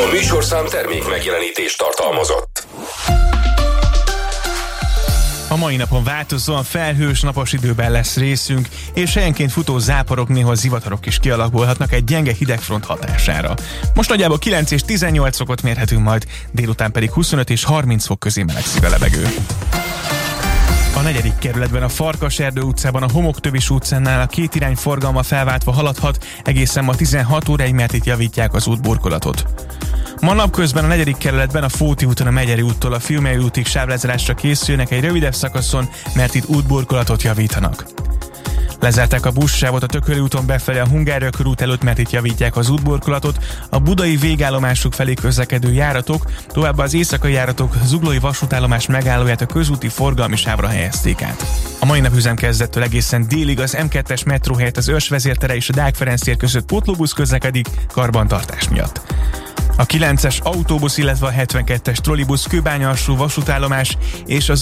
műsorszám termék megjelenítést tartalmazott. A mai napon változóan felhős, napos időben lesz részünk, és helyenként futó záporok, néha zivatarok is kialakulhatnak egy gyenge hidegfront hatására. Most nagyjából 9 és 18 fokot mérhetünk majd, délután pedig 25 és 30 fok közé melegszik a levegő. A 4. kerületben a Farkaserdő utcában, a Homoktövis utcánál a két irány forgalma felváltva haladhat, egészen ma 16 óráig, mert itt javítják az útburkolatot. Ma napközben a 4. kerületben a Fóti úton a Megyeri úttól a Fiumei útig sávlezárásra készülnek egy rövidebb szakaszon, mert itt útburkolatot javítanak. Lezárták a buszsávot a Tököli úton befelé a Hungária körút előtt, mert itt javítják az útburkolatot, a budai végállomásuk felé közlekedő járatok, továbbá az éjszakai járatok Zuglói vasútállomás megállóját a közúti forgalmi sávra helyezték át. A mai nap üzemkezdettől egészen délig az M2-es metró helyett az Örs vezértere és a Deák Ferenc tér között pótlóbusz közlekedik karbantartás miatt. A 9-es autóbusz, illetve a 72-es trollibusz Kőbánya-alsó vasútállomás és az